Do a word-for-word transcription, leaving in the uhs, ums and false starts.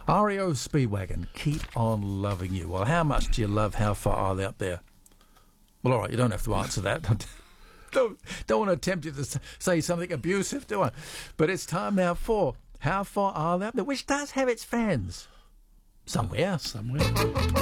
R E O Speedwagon, Keep On Loving You. Well, how much do you love How Far Are They Up There? Well, all right, you don't have to answer that. don't, don't want to tempt you to say something abusive, do I? But it's time now for How Far Are They Up There, which does have its fans. Somewhere. Somewhere.